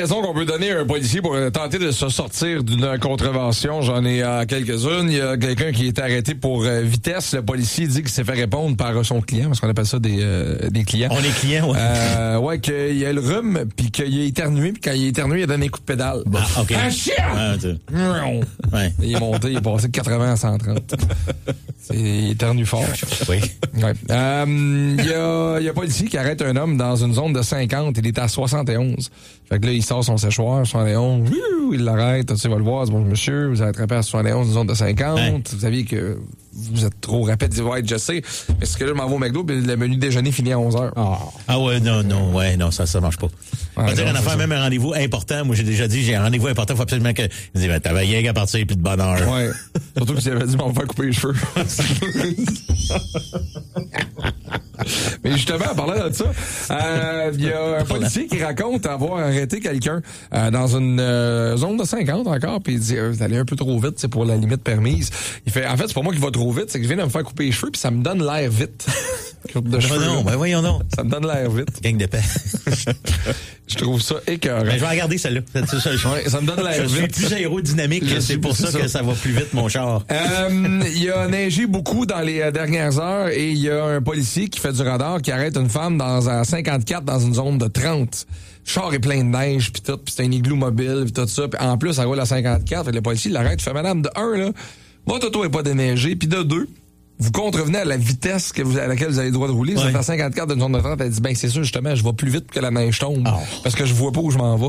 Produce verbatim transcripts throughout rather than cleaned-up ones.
raisons qu'on peut donner à un policier pour tenter de se sortir d'une contravention, j'en ai euh, quelques-unes. Il y a quelqu'un qui est arrêté pour euh, vitesse. Le policier dit qu'il s'est fait répondre par son client, parce qu'on appelle ça des, euh, des clients. On est clients, ouais. Euh, ouais, qu'il a le rhume, puis qu'il a éternué, puis quand il a éternué, il a donné un coup de pédale. Bon, ah, OK. Un chien! Ouais, ouais. Il est monté, il est passé de quatre-vingts à cent trente. C'est, il éternue fort. Oui. Ouais. Euh, il y a, il y a un policier qui arrête un homme dans une zone de cinquante. Il est à soixante et onze. Fait que là, il sort son séchoir, soixante et onze. Il l'arrête. Tu sais, il va le voir. C'est bon, monsieur, vous êtes attrapé à soixante et onze, une zone de cinquante. Ouais. Vous saviez que vous êtes trop rapide. Il dit, ouais, je sais. Mais c'est que là, je m'en vais au McDo, puis le menu déjeuner finit à onze heures. Oh. Ah ouais, non, non, ouais, non, ça, ça marche pas. On va dire une affaire, même un rendez-vous important. Moi, j'ai déjà dit, j'ai un rendez-vous important, il faut absolument que. Il dit, ben, t'avais rien qu'à partir, puis de bonne heure. Ouais. Surtout que s'il avait dit, on va me faire couper les cheveux. Mais justement, en parlant de ça, euh, il y a un policier qui raconte avoir arrêté quelqu'un euh, dans une euh, zone de cinquante encore, puis il dit, euh, vous allez un peu trop vite, c'est pour la limite permise. Il fait, en fait, c'est pas moi qui va trop vite, c'est que je viens de me faire couper les cheveux, puis ça me donne l'air vite. De cheveux, non, ben voyons non. Ça me donne l'air vite. Gang d'épais. Je trouve ça écœurant. Ben, je vais regarder celle-là. Ça, ça, ouais, ça me donne l'air vite. Je suis plus aérodynamique, je c'est pour ça, ça que ça va plus vite, mon char. Euh, il y a neigé beaucoup dans les dernières heures et il y a un policier qui fait du radar qui arrête une femme dans un cinquante-quatre dans une zone de trente. Le char est plein de neige pis tout, pis c'est un igloo mobile pis tout ça. Pis en plus, ça roule à cinquante-quatre. Fait que le policier l'arrête, fait madame, de un, là, votre auto est pas déneigée, puis de deux, vous contrevenez à la vitesse que vous, à laquelle vous avez le droit de rouler. Ouais. Vous êtes à cinquante-quatre d'une zone de trente. Elle dit, ben, c'est sûr, justement, je vais plus vite que la neige tombe. Oh. Parce que je vois pas où je m'en vais.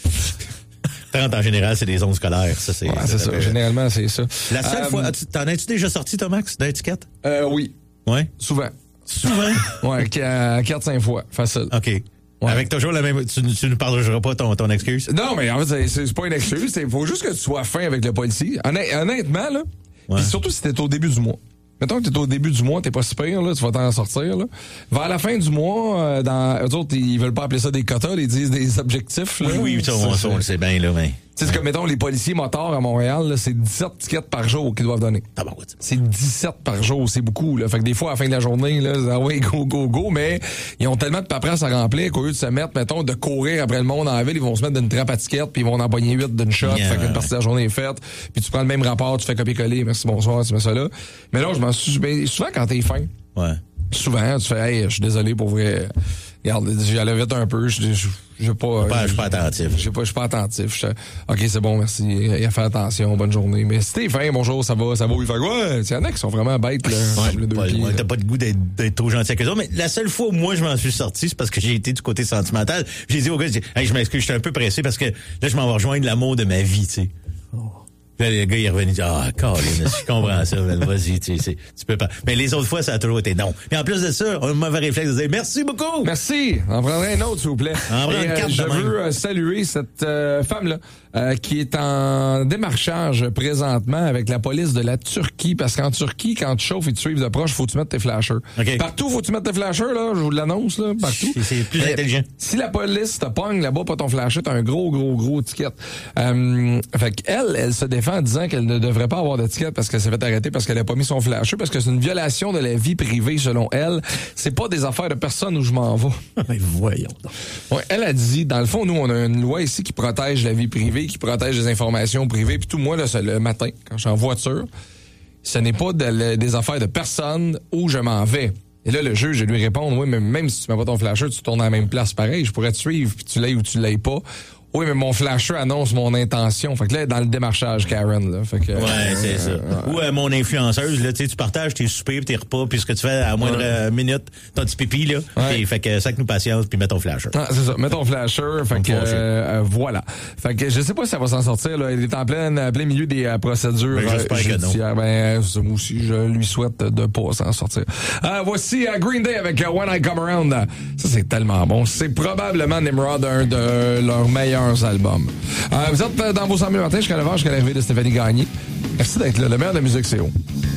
trente en général, c'est des zones scolaires. Ça, c'est, ouais, c'est ça. ça. Généralement, c'est ça. La seule euh, fois, t'en as-tu déjà sorti, toi, Max, d'étiquette? Euh, oui. Ouais. Souvent. Souvent? Ouais, quatre cinq fois. Facile. OK. Ouais. Avec toujours la même. Tu, tu ne partageras pas ton, ton excuse? Non, mais en fait, c'est, c'est pas une excuse. Il faut juste que tu sois fin avec le policier. Honnêt, honnêtement, là. Ouais. Puis surtout si t'es au début du mois. Mettons que t'es au début du mois, t'es pas si pire, là, tu vas t'en sortir, là. Vers la fin du mois, euh, dans, eux autres, ils veulent pas appeler ça des quotas, ils disent des objectifs, là. Oui, oui, ça, on, ça, on le sait bien, là, mais. Tu sais, c'est comme, mettons, les policiers motards à Montréal, là, c'est dix-sept tickets par jour qu'ils doivent donner. Ah bon, ouais. C'est dix-sept par jour, c'est beaucoup, là. Fait que des fois, à la fin de la journée, là, ah ouais, go, go, go, mais ils ont tellement de paperasse à remplir qu'au lieu de se mettre, mettons, de courir après le monde en ville, ils vont se mettre d'une trappe à tickets, puis ils vont en empoigner huit d'une shot, yeah, fait qu'une partie de la journée est faite, puis tu prends le même rapport, tu fais copier-coller, merci, bonsoir, tu mets ça là. Mais là, je m'en suis, ben, souvent quand t'es fin. Ouais. Souvent, tu fais, hey, je suis désolé pour vrai. Regarde, j'allais vite un peu, je, je, je pas. Je suis pas attentif. Je suis pas, je suis pas attentif. Je, ok, c'est bon, merci. Il a fait attention, bonne journée. Mais si t'es fin, bonjour, ça va, ça va. Il fait ouais, il y en a qui sont vraiment bêtes, là. Ouais, le deux pas, pieds, ouais, t'as pas de goût d'être, d'être trop gentil avec eux autres. Mais la seule fois où moi je m'en suis sorti, c'est parce que j'ai été du côté sentimental. J'ai dit au gars, j'ai dit, hey, je m'excuse, j'étais un peu pressé parce que là, je m'en vais rejoindre l'amour de ma vie, tu sais. Oh. Là, le gars, il est revenu, il dit, ah, Colin, je comprends ça, mais vas-y, tu sais, tu peux pas. Mais les autres fois, ça a toujours été non. Et en plus de ça, on a un mauvais réflexe de dire, merci beaucoup! Merci! On prendrait un autre, s'il vous plaît. En prend une carte euh, je de veux euh, saluer cette euh, femme-là, euh, qui est en démarchage présentement avec la police de la Turquie, parce qu'en Turquie, quand tu chauffes et tu suives de proche, faut que tu mettes tes flashers. Okay. Partout, faut que tu mettes tes flashers, là, je vous l'annonce, là, partout. C'est, c'est plus mais, intelligent. Si la police te pogne là-bas, pas ton flasher, t'as un gros, gros, gros ticket. Euh, fait qu'elle, elle se défend en disant qu'elle ne devrait pas avoir d'étiquette parce qu'elle s'est fait arrêter parce qu'elle a pas mis son flasher, parce que c'est une violation de la vie privée, selon elle. C'est pas des affaires de personne où je m'en vais. Mais voyons donc. Ouais, elle a dit, dans le fond, nous, on a une loi ici qui protège la vie privée, qui protège les informations privées, puis tout, moi, là, le matin, quand je suis en voiture, ce n'est pas de, des affaires de personne où je m'en vais. Et là, le juge, je lui réponds, oui, mais même si tu mets pas ton flasher, tu tournes à la même place pareil, je pourrais te suivre, puis tu l'aies ou tu l'aies pas. Oui, mais mon flasher annonce mon intention. Fait que là, dans le démarchage, Karen, là. Fait que, ouais, euh, c'est ça. Euh, Ou euh, mon influenceuse, là, tu sais, tu partages tes soupers, tes repas, puis ce que tu fais à moindre ouais. minute, ton petit pipi, là. Ouais. Puis, fait que ça que nous patience, puis mets ton flasher. Ah, c'est ça. Mets ton flasher. Fait que, euh, euh, voilà. Fait que je sais pas si ça va s'en sortir, là. Il est en plein, en plein milieu des euh, procédures ben, j'espère euh, judiciaires. Ben, moi aussi, je lui souhaite de pas s'en sortir. Euh, voici uh, Green Day avec uh, When I Come Around. Ça, c'est tellement bon. C'est probablement Nimrod, un de leurs meilleurs albums. Euh, vous êtes dans vos cent mille matins jusqu'à neuf heures, jusqu'à l'arrivée de Stéphanie Gagné. Merci d'être là. Le meilleur de la musique, c'est haut.